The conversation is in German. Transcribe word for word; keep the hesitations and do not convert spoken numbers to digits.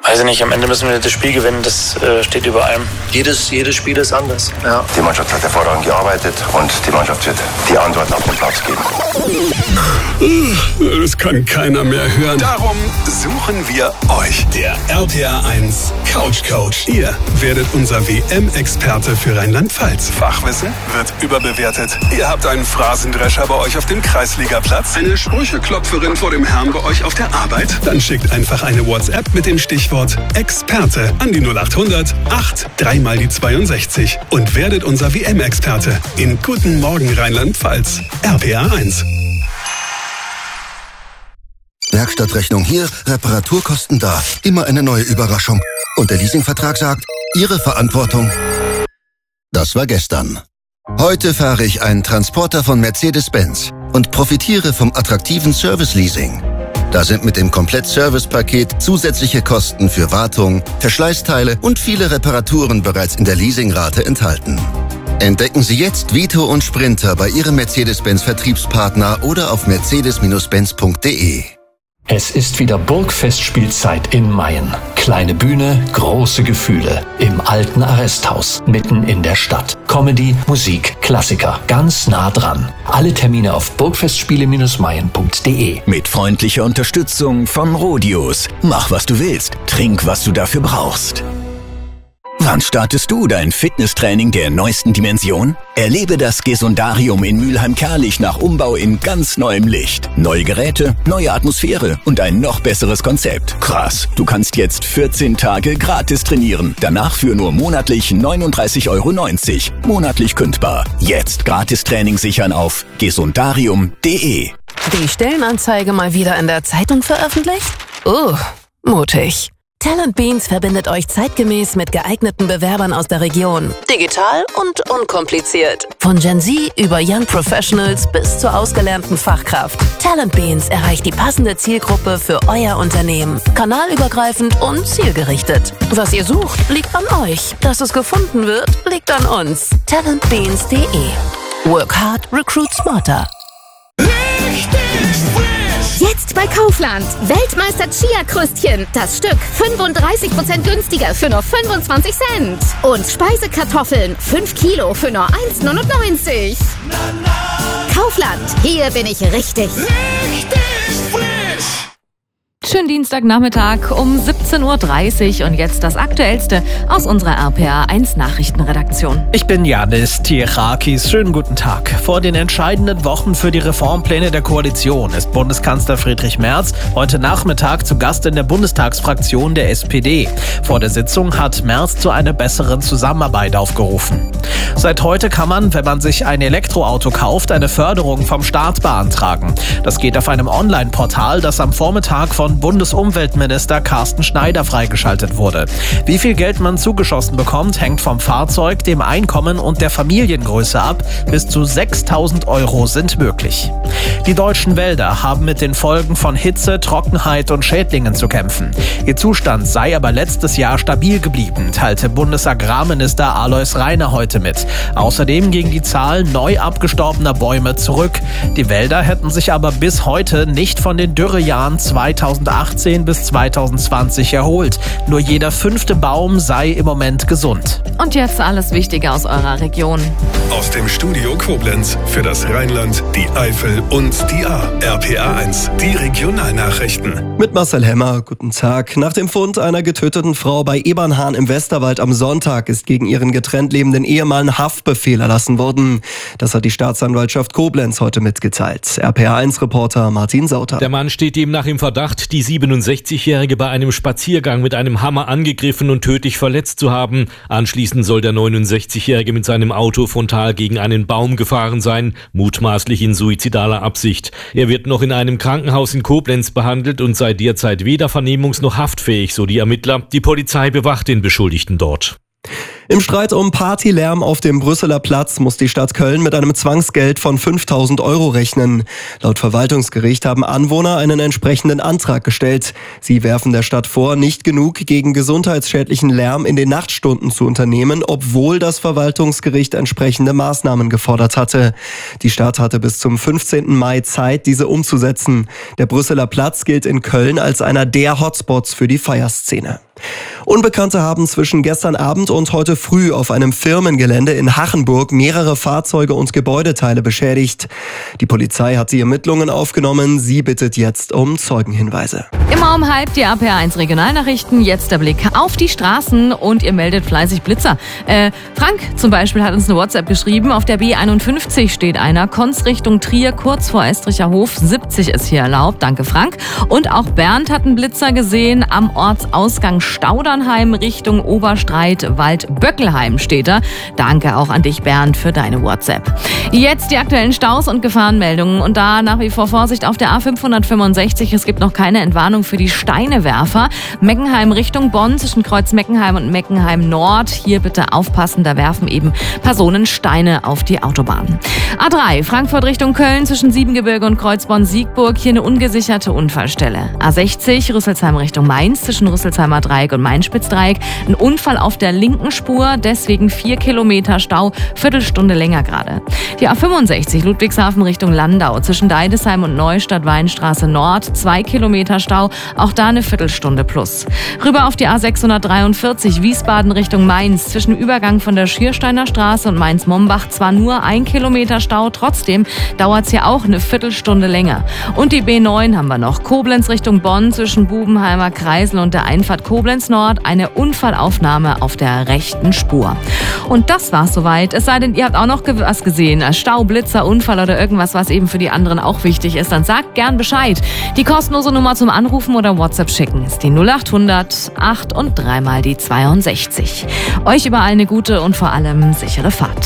Weiß ich nicht, am Ende müssen wir das Spiel gewinnen, das äh, steht über allem. Jedes, jedes Spiel ist anders. Ja. Die Mannschaft hat hervorragend gearbeitet und die Mannschaft wird die Antworten auf den Platz geben. Das kann keiner mehr hören. Darum suchen wir euch. Der R P R eins Couch Coach. Ihr werdet unser W M-Experte für Rheinland-Pfalz. Fachwissen wird überbewertet. Ihr habt einen Phrasendrescher bei euch auf dem Kreisligaplatz. Eine Sprücheklopferin vor dem Herrn bei euch auf der Arbeit. Dann schickt einfach eine WhatsApp mit dem Stichwort Experte an die null achthundert acht drei mal die zweiundsechzig und werdet unser W M-Experte in Guten Morgen Rheinland-Pfalz. R P R eins. Werkstattrechnung hier, Reparaturkosten da. Immer eine neue Überraschung. Und der Leasingvertrag sagt, Ihre Verantwortung. Das war gestern. Heute fahre ich einen Transporter von Mercedes-Benz und profitiere vom attraktiven Service-Leasing. Da sind mit dem Komplett-Service-Paket zusätzliche Kosten für Wartung, Verschleißteile und viele Reparaturen bereits in der Leasingrate enthalten. Entdecken Sie jetzt Vito und Sprinter bei Ihrem Mercedes-Benz-Vertriebspartner oder auf mercedes Benz punkt de. Es ist wieder Burgfestspielzeit in Mayen. Kleine Bühne, große Gefühle. Im alten Arresthaus, mitten in der Stadt. Comedy, Musik, Klassiker, ganz nah dran. Alle Termine auf burgfestspiele mayen punkt de. Mit freundlicher Unterstützung von Rodius. Mach, was du willst. Trink, was du dafür brauchst. Wann startest du dein Fitnesstraining der neuesten Dimension? Erlebe das Gesundarium in Mülheim-Kärlich nach Umbau in ganz neuem Licht. Neue Geräte, neue Atmosphäre und ein noch besseres Konzept. Krass, du kannst jetzt vierzehn Tage gratis trainieren. Danach für nur monatlich neununddreißig Euro neunzig. Monatlich kündbar. Jetzt Gratis-Training sichern auf gesundarium punkt de. Die Stellenanzeige mal wieder in der Zeitung veröffentlicht? Uh, mutig. Talent Beans verbindet euch zeitgemäß mit geeigneten Bewerbern aus der Region. Digital und unkompliziert. Von Gen Z über Young Professionals bis zur ausgelernten Fachkraft. Talent Beans erreicht die passende Zielgruppe für euer Unternehmen. Kanalübergreifend und zielgerichtet. Was ihr sucht, liegt an euch. Dass es gefunden wird, liegt an uns. talent beans punkt de. Work hard, recruit smarter. Jetzt bei Kaufland. Weltmeister Chia-Krüstchen. Das Stück fünfunddreißig Prozent günstiger für nur fünfundzwanzig Cent. Und Speisekartoffeln fünf Kilo für nur eins neunundneunzig. Kaufland. Hier bin ich richtig. Richtig frisch. Schönen Dienstagnachmittag um siebzehn Uhr dreißig und jetzt das Aktuellste aus unserer R P R eins Nachrichtenredaktion. Ich bin Janis Tierakis. Schönen guten Tag. Vor den entscheidenden Wochen für die Reformpläne der Koalition ist Bundeskanzler Friedrich Merz heute Nachmittag zu Gast in der Bundestagsfraktion der S P D. Vor der Sitzung hat Merz zu einer besseren Zusammenarbeit aufgerufen. Seit heute kann man, wenn man sich ein Elektroauto kauft, eine Förderung vom Staat beantragen. Das geht auf einem Online-Portal, das am Vormittag von Bundesumweltminister Carsten Schneider freigeschaltet wurde. Wie viel Geld man zugeschossen bekommt, hängt vom Fahrzeug, dem Einkommen und der Familiengröße ab. Bis zu sechstausend Euro sind möglich. Die deutschen Wälder haben mit den Folgen von Hitze, Trockenheit und Schädlingen zu kämpfen. Ihr Zustand sei aber letztes Jahr stabil geblieben, teilte Bundesagrarminister Alois Rainer heute mit. Außerdem ging die Zahl neu abgestorbener Bäume zurück. Die Wälder hätten sich aber bis heute nicht von den Dürrejahren zweitausendachtzehn bis zweitausendzwanzig erholt. Nur jeder fünfte Baum sei im Moment gesund. Und jetzt alles Wichtige aus eurer Region. Aus dem Studio Koblenz für das Rheinland, die Eifel und die A. R P R eins, die Regionalnachrichten. Mit Marcel Hemmer, guten Tag. Nach dem Fund einer getöteten Frau bei Ebernhahn im Westerwald am Sonntag ist gegen ihren getrennt lebenden Ehemann Haftbefehl erlassen worden. Das hat die Staatsanwaltschaft Koblenz heute mitgeteilt. R P R eins Reporter Martin Sauter. Der Mann steht ihm nach dem Verdacht, die siebenundsechzigjährige bei einem Spaziergang mit einem Hammer angegriffen und tödlich verletzt zu haben. Anschließend soll der neunundsechzigjährige mit seinem Auto frontal gegen einen Baum gefahren sein, mutmaßlich in suizidaler Absicht. Er wird noch in einem Krankenhaus in Koblenz behandelt und sei derzeit weder vernehmungs- noch haftfähig, so die Ermittler. Die Polizei bewacht den Beschuldigten dort. Im Streit um Partylärm auf dem Brüsseler Platz muss die Stadt Köln mit einem Zwangsgeld von fünftausend Euro rechnen. Laut Verwaltungsgericht haben Anwohner einen entsprechenden Antrag gestellt. Sie werfen der Stadt vor, nicht genug gegen gesundheitsschädlichen Lärm in den Nachtstunden zu unternehmen, obwohl das Verwaltungsgericht entsprechende Maßnahmen gefordert hatte. Die Stadt hatte bis zum fünfzehnten Mai Zeit, diese umzusetzen. Der Brüsseler Platz gilt in Köln als einer der Hotspots für die Feierszene. Unbekannte haben zwischen gestern Abend und heute früh auf einem Firmengelände in Hachenburg mehrere Fahrzeuge und Gebäudeteile beschädigt. Die Polizei hat die Ermittlungen aufgenommen. Sie bittet jetzt um Zeugenhinweise. Immer um halb die R P R eins Regionalnachrichten. Jetzt der Blick auf die Straßen und ihr meldet fleißig Blitzer. Äh, Frank zum Beispiel hat uns eine WhatsApp geschrieben. Auf der B einundfünfzig steht einer. Konz Richtung Trier, kurz vor Estricher Hof. siebzig ist hier erlaubt. Danke, Frank. Und auch Bernd hat einen Blitzer gesehen. Am Ortsausgang Staudern Richtung Oberstreit-Wald-Böckelheim steht er. Danke auch an dich, Bernd, für deine WhatsApp. Jetzt die aktuellen Staus und Gefahrenmeldungen. Und da nach wie vor Vorsicht auf der A fünfhundertfünfundsechzig. Es gibt noch keine Entwarnung für die Steinewerfer. Meckenheim Richtung Bonn zwischen Kreuz Meckenheim und Meckenheim Nord. Hier bitte aufpassen, da werfen eben Personen Steine auf die Autobahn. A drei Frankfurt Richtung Köln zwischen Siebengebirge und Kreuzborn-Siegburg. Hier eine ungesicherte Unfallstelle. A sechzig Rüsselsheim Richtung Mainz zwischen Rüsselsheimer Dreieck und Mainz Spitzdreieck. Ein Unfall auf der linken Spur, deswegen vier Kilometer Stau, Viertelstunde länger gerade. Die A fünfundsechzig Ludwigshafen Richtung Landau zwischen Deidesheim und Neustadt Weinstraße Nord, zwei Kilometer Stau, auch da eine Viertelstunde plus. Rüber auf die A sechshundertdreiundvierzig Wiesbaden Richtung Mainz zwischen Übergang von der Schiersteiner Straße und Mainz-Mombach zwar nur ein Kilometer Stau, trotzdem dauert es hier auch eine Viertelstunde länger. Und die B neun haben wir noch. Koblenz Richtung Bonn zwischen Bubenheimer Kreisel und der Einfahrt Koblenz Nord. Eine Unfallaufnahme auf der rechten Spur. Und das war's soweit. Es sei denn, ihr habt auch noch was gesehen. Stau, Blitzer, Unfall oder irgendwas, was eben für die anderen auch wichtig ist. Dann sagt gern Bescheid. Die kostenlose Nummer zum Anrufen oder WhatsApp schicken ist die null achthundert acht und dreimal die zweiundsechzig. Euch überall eine gute und vor allem sichere Fahrt.